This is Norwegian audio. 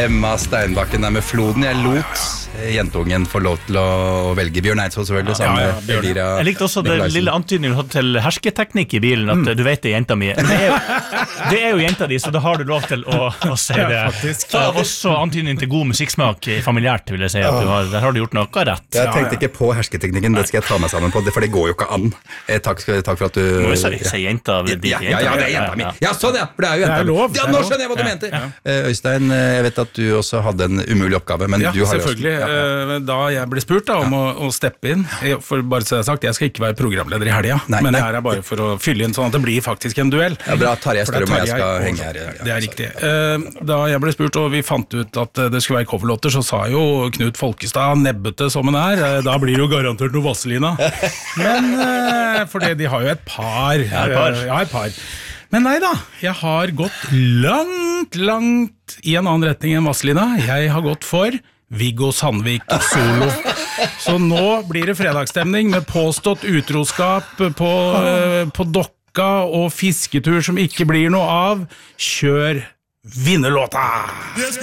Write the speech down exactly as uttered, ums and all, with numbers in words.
Emma Steinbakken der med Floden. Jeg lot jentungen få lov til å velge Bjørn Eidsvåg selvfølgelig. Ja, ja, ja, Elira, jeg likte også det lille antydningen du hadde til hersketeknikk i bilen, at mm. du vet det er jenta mi. Det er, jo, det er jo jenta di, så da har du lov til å, å si det. Ja, så også antydningen til god musikksmak familiært, vil jeg si. At du har, der har du gjort noe rett. Jeg tenkte ikke på hersketeknikken, det skal jeg ta meg sammen på, for det går jo ikke an. Eh, takk, takk for at du... Må vi si, si jenta? Ja, ja, ja, det er jenta mi. Ja, sånn ja, for det er jo jenta mi. Ja, nå skjønner jeg hva du mente. Ja, ja. Øystein, jeg vet at du også hadde en umulig oppgave, men ja, du har selvfølgelig. Også, ja, ja. Da jeg ble spurt da, om ja. å, å steppe inn, for bare så jeg har sagt, jeg skal ikke være programleder i helga, nei, men det her er bare for å fylle inn sånn at det blir faktisk en duell. Ja, bra, Tarjei Strøm og jeg skal henge her. Ja, det er riktig. Da jeg ble spurt, og vi fant ut at det skulle være coverlåter, så sa jo Knut Folkestad, nebbete som han er, da blir det jo garantert noe Vazelina. Men, for de har jo et par. Ja, et par. Ja, et par. Men nei da, jeg har gått langt, langt i en annen retning enn Vazelina. Jeg har gått for Viggo Sandvik solo. Så nå blir det fredagsstemning med påstått utroskap på, uh, på dokka og fisketur som ikke blir noe av. Kjør vinnerlåta!